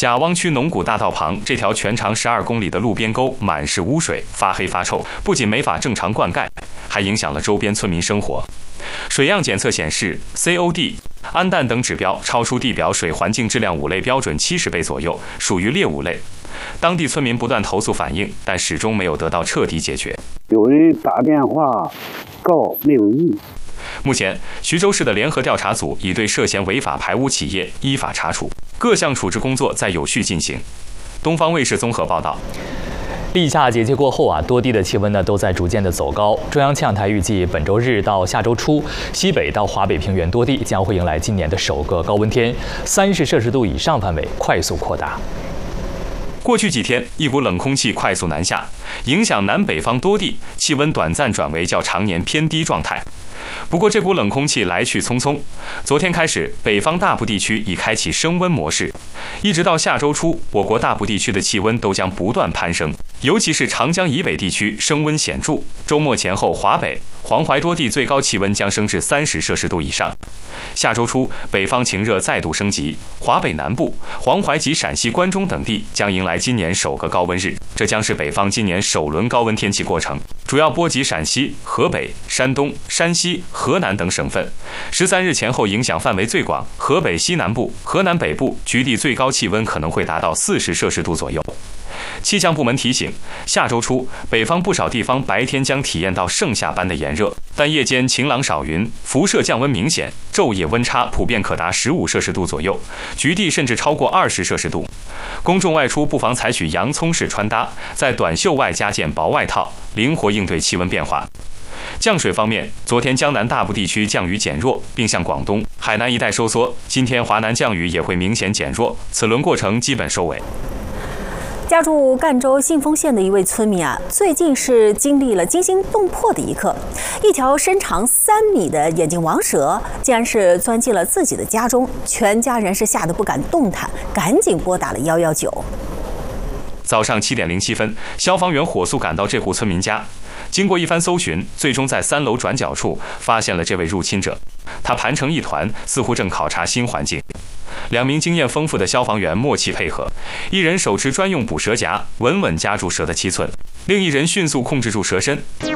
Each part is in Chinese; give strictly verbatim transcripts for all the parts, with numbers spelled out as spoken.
贾汪区农谷大道旁这条全长十二公里的路边沟满是污水，发黑发臭，不仅没法正常灌溉，还影响了周边村民生活。水样检测显示 ，C O D、氨氮等指标超出地表水环境质量五类标准七十倍左右，属于劣五类。当地村民不断投诉反映，但始终没有得到彻底解决。 有人打电话告没有用。 目前，徐州市的联合调查组已对涉嫌违法排污企业依法查处，各项处置工作在有序进行。东方卫视综合报道。 立夏节气过后啊，多地的气温呢都在逐渐的走高。中央气象台预计，本周日到下周初，西北到华北平原多地将会迎来今年的首个高温天，三十摄氏度以上范围快速扩大。 过去几天，一股冷空气快速南下，影响南北方多地，气温短暂转为较常年偏低状态。不过，这股冷空气来去匆匆。昨天开始，北方大部地区已开启升温模式，一直到下周初，我国大部地区的气温都将不断攀升，尤其是长江以北地区升温显著。周末前后，华北、黄淮多地最高气温将升至三十摄氏度以上。下周初，北方晴热再度升级，华北南部、黄淮及陕西关中等地将迎来今年首个高温日，这将是北方今年首轮高温天气过程，主要波及陕西、河北、山东、山西、河南等省份。十三日前后影响范围最广，河北西南部、河南北部局地最高气温可能会达到四十摄氏度左右。气象部门提醒，下周初北方不少地方白天将体验到盛夏般的炎热，但夜间晴朗少云，辐射降温明显，昼夜温差普遍可达十五摄氏度左右，局地甚至超过二十摄氏度。公众外出不妨采取洋葱式穿搭，在短袖外加件薄外套，灵活应对气温变化。降水方面，昨天江南大部地区降雨减弱，并向广东、海南一带收缩，今天华南降雨也会明显减弱，此轮过程基本收尾。 家住赣州信丰县的一位村民啊，最近是经历了惊心动魄的一刻。一条身长三米的眼镜王蛇，竟然是钻进了自己的家中，全家人是吓得不敢动弹，赶紧拨打了一一九。 早上七点零七分，消防员火速赶到这户村民家，经过一番搜寻，最终在三楼转角处发现了这位入侵者。他盘成一团，似乎正考察新环境。两名经验丰富的消防员默契配合，一人手持专用捕蛇夹，稳稳夹住蛇的七寸，另一人迅速控制住蛇身。 啊，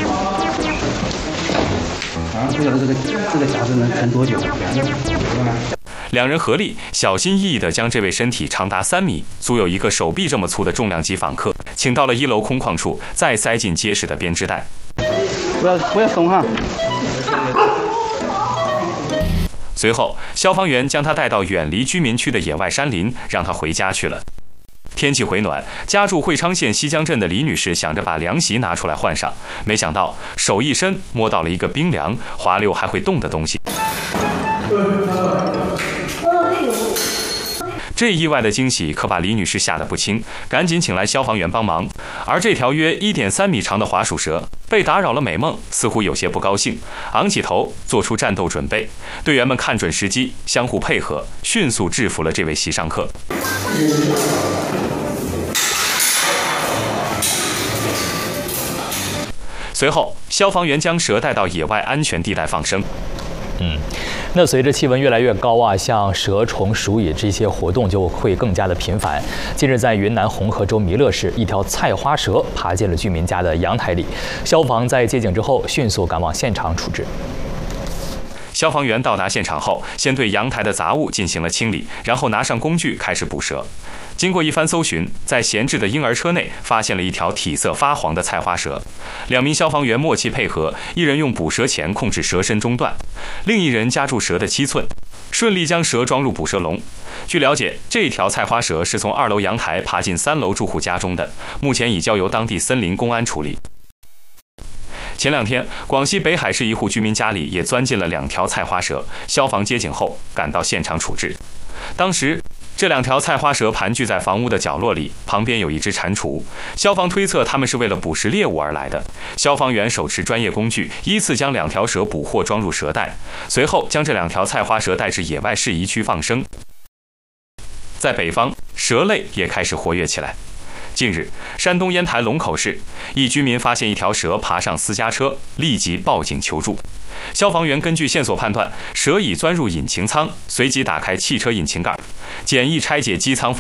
不晓得这个这个夹子能撑多久？ 两人合力，小心翼翼地将这位身体长达三米、足有一个手臂这么粗的重量级访客，请到了一楼空旷处，再塞进结实的编织袋。 不要不要松哈！ 随后，消防员将他带到远离居民区的野外山林，让他回家去了。天气回暖，家住会昌县西江镇的李女士想着把凉席拿出来换上，没想到手一伸摸到了一个冰凉、滑溜还会动的东西。这意外的惊喜可把李女士吓得不轻，赶紧请来消防员帮忙。而这条约 一点三米长的滑鼠蛇被打扰了美梦，似乎有些不高兴，昂起头做出战斗准备。队员们看准时机，相互配合，迅速制服了这位袭上客。随后，消防员将蛇带到野外安全地带放生。 嗯，那随着气温越来越高啊，像蛇虫鼠蚁这些活动就会更加的频繁。近日，在云南红河州弥勒市，一条菜花蛇爬进了居民家的阳台里，消防在接警之后迅速赶往现场处置。 消防员到达现场后，先对阳台的杂物进行了清理，然后拿上工具开始捕蛇。经过一番搜寻，在闲置的婴儿车内发现了一条体色发黄的菜花蛇。两名消防员默契配合，一人用捕蛇钳控制蛇身中段，另一人夹住蛇的七寸，顺利将蛇装入捕蛇笼。据了解，这条菜花蛇是从二楼阳台爬进三楼住户家中的，目前已交由当地森林公安处理。前两天，广西北海市一户居民家里也钻进了两条菜花蛇，消防接警后赶到现场处置。当时，这两条菜花蛇盘踞在房屋的角落里，旁边有一只蟾蜍。消防推测它们是为了捕食猎物而来的。消防员手持专业工具，依次将两条蛇捕获装入蛇袋，随后将这两条菜花蛇带至野外适宜区放生。在北方，蛇类也开始活跃起来。近日，山东烟台龙口市一居民发现一条蛇爬上私家车，立即报警求助。消防员根据线索判断，蛇已钻入引擎舱，随即打开汽车引擎盖，简易拆解机舱。